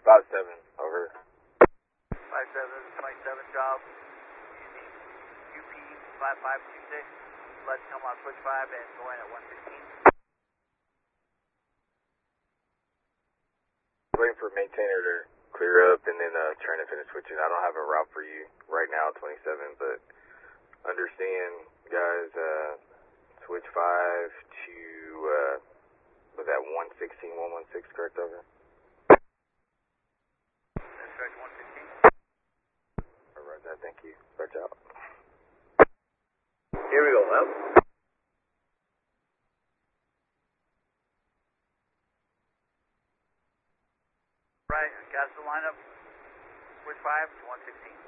About 7, over. 5727 job using QP5526. Let's come on switch 5 and going at 116. Waiting for maintainer to clear up and then trying to finish switching. I don't have a route for you right now, 27, but understand, guys, switch 5 to, was that 116, 116, correct, over? That's correct, 116. Alright, thank you. Start out. Here we go, up. Right, gas the lineup, switch 5 to 116.